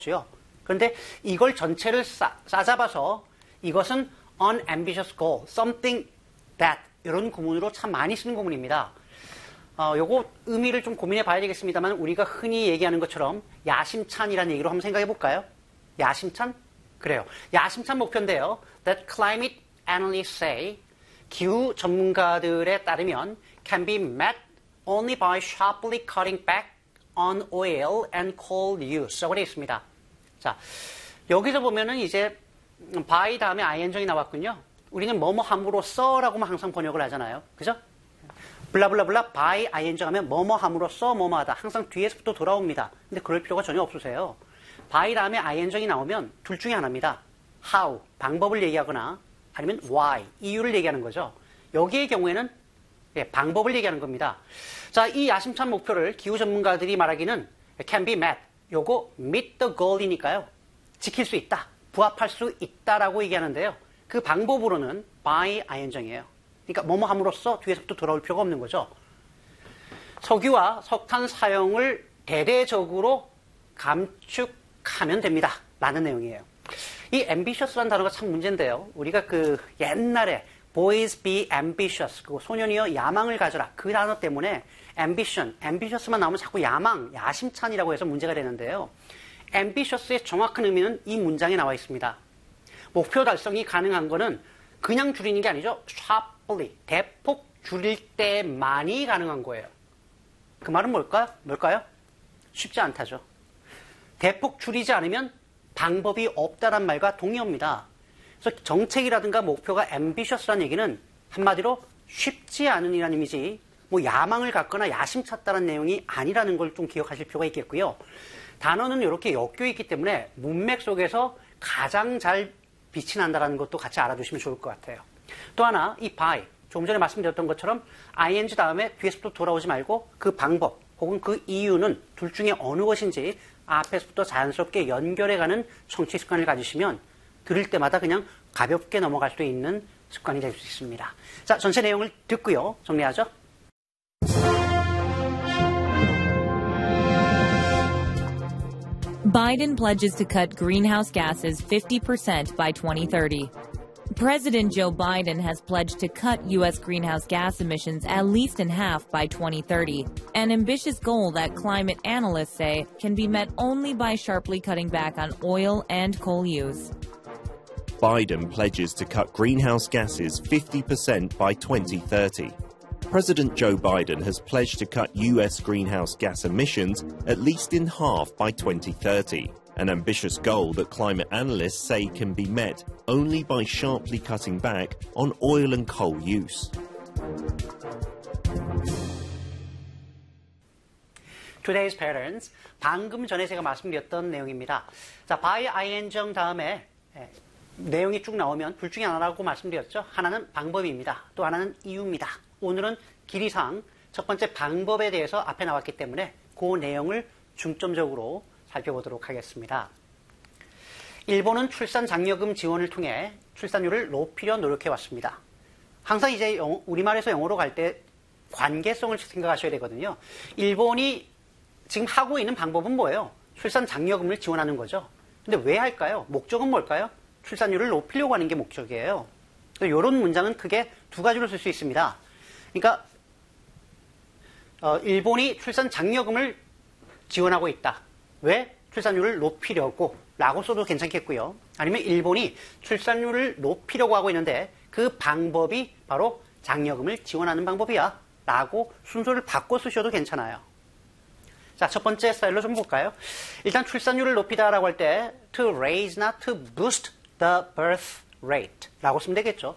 그런데 이걸 전체를 싸잡아서 이것은 unambitious goal, something that 이런 구문으로 참 많이 쓰는 구문입니다. 요거 의미를 좀 고민해 봐야 되겠습니다만 우리가 흔히 얘기하는 것처럼 야심찬이라는 얘기로 한번 생각해 볼까요? 야심찬? 그래요. 야심찬 목표인데요. That climate analysts say 기후 전문가들에 따르면 can be met only by sharply cutting back on oil and coal use. 라고 되어 있습니다. 자, 여기서 보면은 이제 by 다음에 ing이 나왔군요. 우리는 뭐뭐 함으로써라고만 항상 번역을 하잖아요. 그죠? 블라블라블라 by ing 하면 뭐뭐 함으로써 뭐뭐 하다. 항상 뒤에서부터 돌아옵니다. 근데 그럴 필요가 전혀 없으세요. by 다음에 ing이 나오면 둘 중에 하나입니다. how, 방법을 얘기하거나 아니면 why, 이유를 얘기하는 거죠. 여기의 경우에는 방법을 얘기하는 겁니다. 자, 이 야심찬 목표를 기후 전문가들이 말하기는 can be met. 요거 meet the goal이니까요. 지킬 수 있다. 부합할 수 있다라고 얘기하는데요. 그 방법으로는 by ing이에요. 그러니까 뭐뭐 함으로써 뒤에서부터 돌아올 필요가 없는 거죠. 석유와 석탄 사용을 대대적으로 감축하면 됩니다. 라는 내용이에요. 이 ambitious라는 단어가 참 문제인데요. 우리가 그 옛날에 boys be ambitious, 그 소년이여 야망을 가져라. 그 단어 때문에 ambition, ambitious만 나오면 자꾸 야망, 야심찬이라고 해서 문제가 되는데요. ambitious의 정확한 의미는 이 문장에 나와 있습니다. 목표 달성이 가능한 거는 그냥 줄이는 게 아니죠. sharply, 대폭 줄일 때만이 가능한 거예요. 그 말은 뭘까요? 쉽지 않다죠. 대폭 줄이지 않으면 방법이 없다란 말과 동의어입니다. 그래서 정책이라든가 목표가 ambitious라는 얘기는 한마디로 쉽지 않은이라는 의미지 뭐 야망을 갖거나 야심찼다는 내용이 아니라는 걸 좀 기억하실 필요가 있겠고요. 단어는 이렇게 엮여 있기 때문에 문맥 속에서 가장 잘 빛이 난다는 것도 같이 알아두시면 좋을 것 같아요. 또 하나, 이 by, 조금 전에 말씀드렸던 것처럼 ing 다음에 뒤에서부터 돌아오지 말고 그 방법 혹은 그 이유는 둘 중에 어느 것인지 앞에서부터 자연스럽게 연결해가는 청취 습관을 가지시면 들을 때마다 그냥 가볍게 넘어갈 수 있는 습관이 될 수 있습니다. 자, 전체 내용을 듣고요. 정리하죠. Biden pledges to cut greenhouse gases 50% by 2030. President Joe Biden has pledged to cut U.S. greenhouse gas emissions at least in half by 2030, an ambitious goal that climate analysts say can be met only by sharply cutting back on oil and coal use. Biden pledges to cut greenhouse gases 50% by 2030. President Joe Biden has pledged to cut U.S. greenhouse gas emissions at least in half by 2030, an ambitious goal that climate analysts say can be met only by sharply cutting back on oil and coal use. Today's patterns. 방금 전에 제가 말씀드렸던 내용입니다. 자, by ing 다음에 내용이 쭉 나오면 둘 중에 하나라고 말씀드렸죠. 하나는 방법입니다. 또 하나는 이유입니다. 오늘은 길이상 첫 번째 방법에 대해서 앞에 나왔기 때문에 그 내용을 중점적으로 살펴보도록 하겠습니다. 일본은 출산 장려금 지원을 통해 출산율을 높이려 노력해왔습니다. 항상 이제 우리말에서 영어로 갈 때 관계성을 생각하셔야 되거든요. 일본이 지금 하고 있는 방법은 뭐예요? 출산 장려금을 지원하는 거죠. 근데 왜 할까요? 목적은 뭘까요? 출산율을 높이려고 하는 게 목적이에요. 이런 문장은 크게 두 가지로 쓸 수 있습니다. 그러니까 일본이 출산 장려금을 지원하고 있다. 왜? 출산율을 높이려고 라고 써도 괜찮겠고요. 아니면 일본이 출산율을 높이려고 하고 있는데 그 방법이 바로 장려금을 지원하는 방법이야 라고 순서를 바꿔 쓰셔도 괜찮아요. 자, 첫 번째 스타일로 좀 볼까요? 일단 출산율을 높이다라고 할 때 to raise나 to boost the birth rate 라고 쓰면 되겠죠.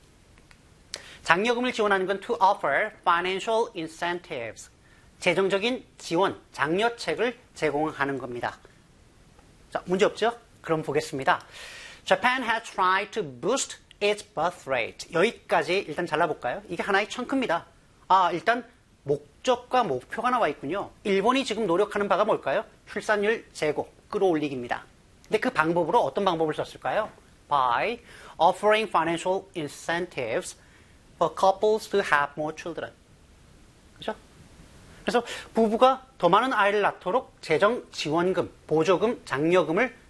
장려금을 지원하는 건 to offer financial incentives, 재정적인 지원, 장려책을 제공하는 겁니다. 자, 문제 없죠? 그럼 보겠습니다. Japan has tried to boost its birth rate. 여기까지 일단 잘라볼까요? 이게 하나의 청크입니다. 일단 목적과 목표가 나와 있군요. 일본이 지금 노력하는 바가 뭘까요? 출산율 제고, 끌어올리기입니다. 근데 그 방법으로 어떤 방법을 썼을까요? By offering financial incentives for couples to have more children. 그죠? 그래서 부부가 더 많은 아이를 낳도록 재정 지원금, 보조금, 장려금을